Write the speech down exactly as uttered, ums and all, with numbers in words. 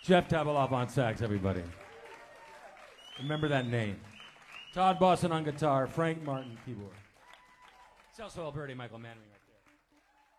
Jeff Tabeloff on sax, everybody. Remember that name. Todd Boston on guitar, Frank Martin keyboard. Celso Alberti, Michael Manning.